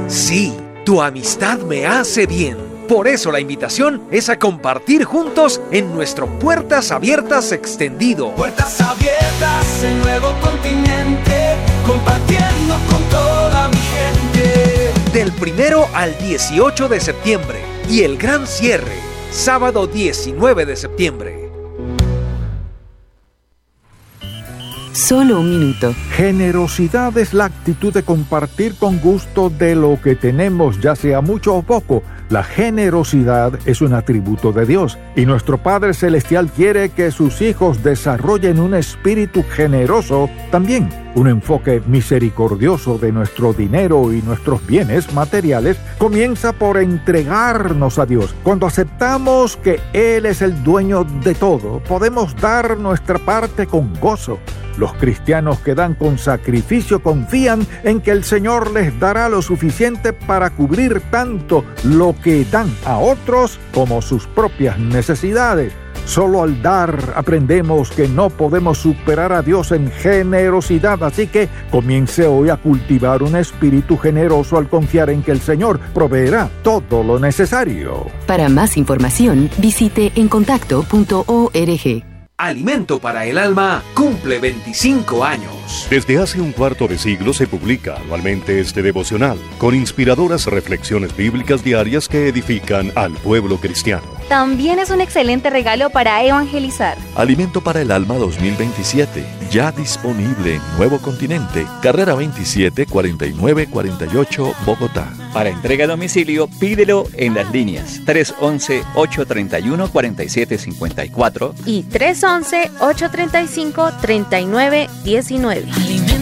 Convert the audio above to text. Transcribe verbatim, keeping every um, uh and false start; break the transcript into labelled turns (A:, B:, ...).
A: Sí, tu amistad me hace bien. Por eso la invitación es a compartir juntos en nuestro Puertas Abiertas extendido.
B: Puertas abiertas en Nuevo Continente, compartiendo con toda mi gente.
A: Del primero al dieciocho de septiembre y el gran cierre, sábado diecinueve de septiembre.
C: Solo un minuto.
D: Generosidad es la actitud de compartir con gusto de lo que tenemos, ya sea mucho o poco. La generosidad es un atributo de Dios y nuestro Padre Celestial quiere que sus hijos desarrollen un espíritu generoso también. Un enfoque misericordioso de nuestro dinero y nuestros bienes materiales comienza por entregarnos a Dios. Cuando aceptamos que Él es el dueño de todo, podemos dar nuestra parte con gozo. Los cristianos que dan con sacrificio confían en que el Señor les dará lo suficiente para cubrir tanto lo que dan a otros como sus propias necesidades. Solo al dar aprendemos que no podemos superar a Dios en generosidad, así que comience hoy a cultivar un espíritu generoso al confiar en que el Señor proveerá todo lo necesario.
C: Para más información, visite encontacto punto org.
A: Alimento para el Alma cumple veinticinco años.
E: Desde hace un cuarto de siglo se publica anualmente este devocional, con inspiradoras reflexiones bíblicas diarias que edifican al pueblo cristiano.
F: También es un excelente regalo para evangelizar.
G: Alimento para el Alma dos mil veintisiete, ya disponible en Nuevo Continente, carrera veintisiete cuarenta y nueve cuarenta y ocho, Bogotá.
H: Para entrega a domicilio, pídelo en las líneas tres once, ocho treinta y uno, cuarenta y siete cincuenta y cuatro
F: y tres once, ocho treinta y cinco, treinta y nueve diecinueve.